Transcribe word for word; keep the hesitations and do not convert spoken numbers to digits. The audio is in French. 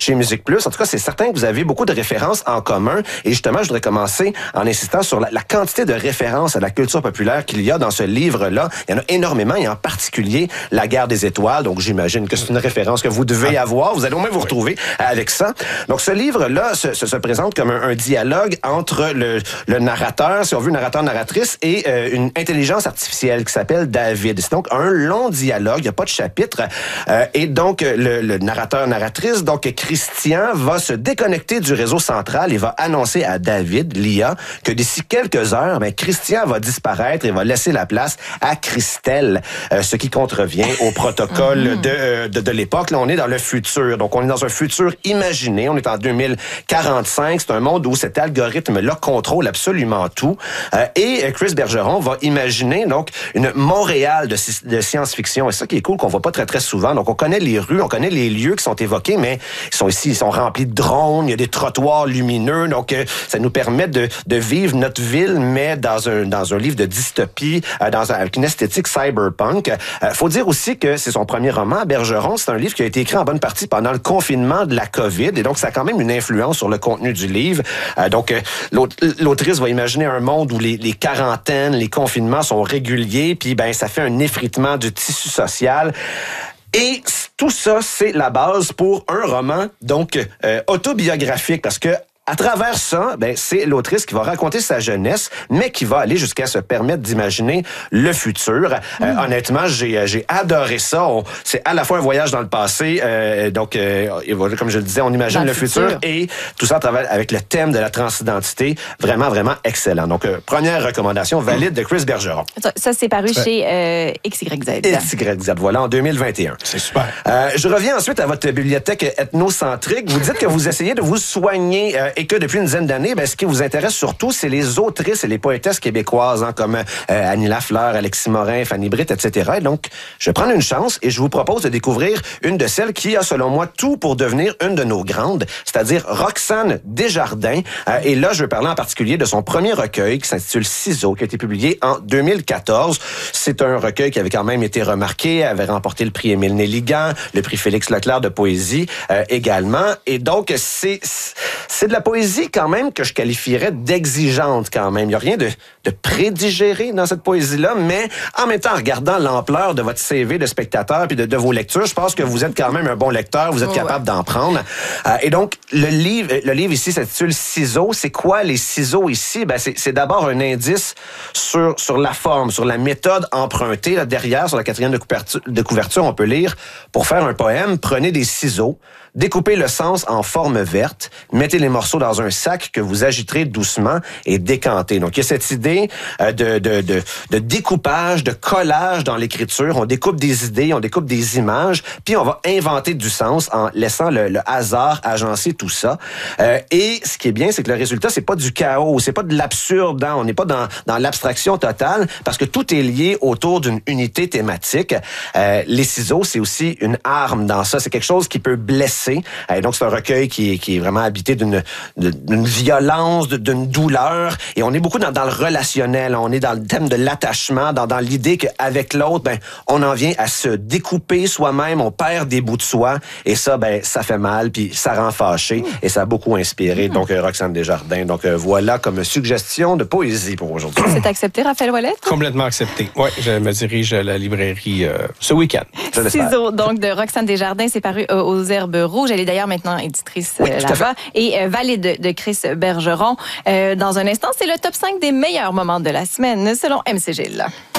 chez Musique Plus. En tout cas, c'est certain que vous avez beaucoup de références en commun. Et justement, je voudrais commencer en insistant sur la, la quantité de références à la culture populaire qu'il y a dans ce livre-là. Il y en a énormément, et en particulier La Guerre des étoiles. Donc, j'imagine que c'est une référence que vous devez avoir. Vous allez au moins vous retrouver avec ça. Donc, ce livre-là se, se, se présente comme un, un dialogue entre le, le narrateur, si on veut, narrateur-narratrice, et euh, une intelligence artificielle qui s'appelle David. C'est donc un long dialogue, il n'y a pas de chapitre. Euh, et donc, le, le narrateur-narratrice, donc Christian, va se déconnecter du réseau central et va annoncer à David, l'I A, que d'ici quelques heures, ben, Christian va disparaître et va laisser la place à Christelle, euh, ce qui contrevient au protocole mm-hmm. de, euh, de, de l'époque. Là, on est dans le futur. Donc, on est dans un futur imaginé. On est en deux mille quarante-cinq. C'est un monde où cet algorithme-là contrôle absolument tout. Euh, et Chris Bergeron va imaginer, donc, une Montréal de, de science-fiction. Et ça qui est cool, qu'on voit pas très, très souvent. Donc, on connaît les rues, on connaît les lieux qui sont évoqués, mais ils sont ici, ils sont remplis de drones, il y a des trottoirs lumineux. Donc, euh, ça nous permet de, de vivre notre ville, mais dans un, dans un livre de dystopie, euh, dans un, avec une esthétique cyberpunk. Euh, faut dire aussi que c'est son premier roman, Bergeron. C'est un livre qui a été écrit en bonne partie pendant le confinement de la COVID. Et donc, ça a quand même une influence sur le contenu du livre. Euh, donc, euh, l'autrice va imaginer un monde où les, les quarantaines, les confinements sont réguliers, puis ben ça fait un effritement du tissu social. Et tout ça, c'est la base pour un roman donc euh, autobiographique, parce que à travers ça, ben c'est l'autrice qui va raconter sa jeunesse, mais qui va aller jusqu'à se permettre d'imaginer le futur. Mm. Euh, honnêtement, j'ai j'ai adoré ça. On, c'est à la fois un voyage dans le passé, euh, donc euh, comme je le disais, on imagine le, le futur. futur et tout ça à travers avec le thème de la transidentité, vraiment vraiment excellent. Donc euh, première recommandation valide de Chris Bergeron. Ça, ça c'est paru ouais. chez euh, X Y Z. X Y Z, voilà, en deux mille vingt et un. C'est super. Euh, je reviens ensuite à votre bibliothèque ethnocentrique. Vous dites que vous essayez de vous soigner. Euh, et que depuis une dizaine d'années, ben, ce qui vous intéresse surtout, c'est les autrices et les poétesses québécoises, hein, comme euh, Annie Lafleur, Alexis Morin, Fanny Britt, et cetera. Et donc, je vais prendre une chance et je vous propose de découvrir une de celles qui a, selon moi, tout pour devenir une de nos grandes, c'est-à-dire Roxane Desjardins. Euh, et là, je veux parler en particulier de son premier recueil qui s'intitule Ciseaux, qui a été publié en deux mille quatorze. C'est un recueil qui avait quand même été remarqué, avait remporté le prix Émile Nelligan, le prix Félix Leclerc de poésie euh, également. Et donc, c'est c'est de la poésie quand même que je qualifierais d'exigeante quand même. Il n'y a rien de, de prédigéré dans cette poésie-là, mais en même temps, en regardant l'ampleur de votre C V de spectateur puis de, de vos lectures, je pense que vous êtes quand même un bon lecteur, vous êtes oh, capable ouais. d'en prendre. Euh, et donc, le livre, le livre ici s'intitule Ciseaux. C'est quoi les ciseaux ici? Ben, c'est, c'est d'abord un indice sur, sur la forme, sur la méthode empruntée. Là, derrière, sur la quatrième de couverture, de couverture, on peut lire « Pour faire un poème, prenez des ciseaux, découpez le sens en forme verte, mettez les morceaux dans un sac que vous agiterez doucement et décantez. » Donc, il y a cette idée euh, de, de, de, de découpage, de collage dans l'écriture. On découpe des idées, on découpe des images, puis on va inventer du sens en laissant le, le hasard agencer tout ça. Euh, et ce qui est bien, c'est que le résultat, c'est pas du chaos, c'est pas de l'absurde, hein? On n'est pas dans, dans l'abstraction totale, parce que tout est lié autour d'une unité thématique. Euh, les ciseaux, c'est aussi une arme dans ça. C'est quelque chose qui peut blesser. Et donc, c'est un recueil qui est, qui est vraiment habité d'une, d'une violence, d'une douleur. Et on est beaucoup dans, dans le relationnel. On est dans le thème de l'attachement, dans, dans l'idée qu'avec l'autre, ben, on en vient à se découper soi-même. On perd des bouts de soi. Et ça, ben, ça fait mal, puis ça rend fâché. Et ça a beaucoup inspiré. Donc, euh, Roxane Desjardins. Donc, euh, voilà comme suggestion de poésie pour aujourd'hui. C'est accepté, Raphaël Ouellette? Complètement accepté. Oui, je me dirige à la librairie euh, ce week-end. Ciseaux, donc, de Roxane Desjardins. C'est paru euh, aux Herbes Rouges. Elle est d'ailleurs maintenant éditrice oui, euh, là-bas. Et euh, Valide de, de Chris Bergeron. Euh, dans un instant, c'est le top cinq des meilleurs moments de la semaine, selon M C Gilles.